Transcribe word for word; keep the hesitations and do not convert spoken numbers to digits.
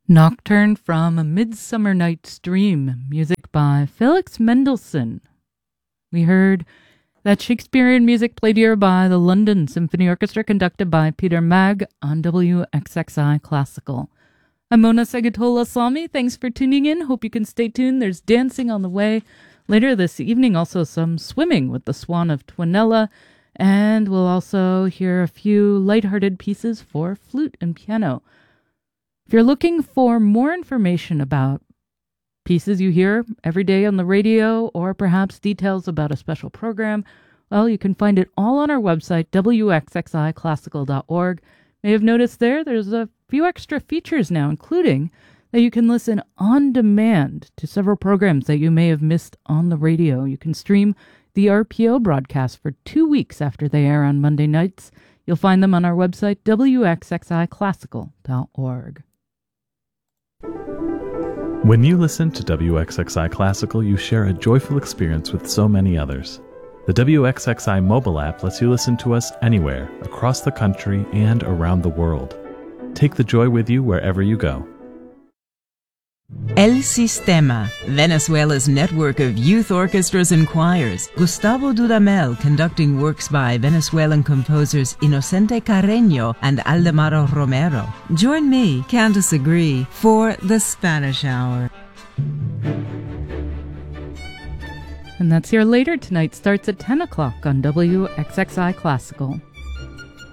Nocturne from A Midsummer Night's Dream, music by Felix Mendelssohn. We heard that Shakespearean music played here by the London Symphony Orchestra, conducted by Peter Magg on W X X I Classical. I'm Mona Segatola-Salmi. Thanks for tuning in. Hope you can stay tuned. There's dancing on the way. Later this evening, also some swimming with the Swan of Twinella. And we'll also hear a few lighthearted pieces for flute and piano. If you're looking for more information about pieces you hear every day on the radio, or perhaps details about a special program, well, you can find it all on our website, W X X I classical dot org. May have noticed there, there's a few extra features now, including that you can listen on demand to several programs that you may have missed on the radio. You can stream the R P O broadcast for two weeks after they air on Monday nights. You'll find them on our website, W X X I classical dot org. When you listen to W X X I Classical, you share a joyful experience with so many others. The W X X I mobile app lets you listen to us anywhere, across the country and around the world. Take the joy with you wherever you go. El Sistema, Venezuela's network of youth orchestras and choirs. Gustavo Dudamel conducting works by Venezuelan composers Inocente Carreño and Aldemaro Romero. Join me, Candice Agree, for the Spanish Hour. And that's here later tonight. Starts at ten o'clock on W X X I Classical.